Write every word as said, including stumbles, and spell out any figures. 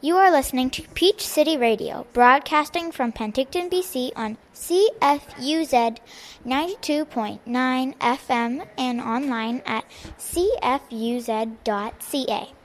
You are listening to Peach City Radio, broadcasting from Penticton, B C on C F U Z ninety-two point nine F M and online at c f u z dot c a.